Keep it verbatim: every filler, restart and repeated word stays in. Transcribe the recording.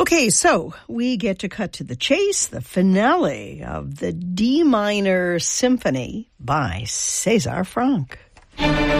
Okay, so we get to cut to the chase, the finale of the D minor symphony by César Franck.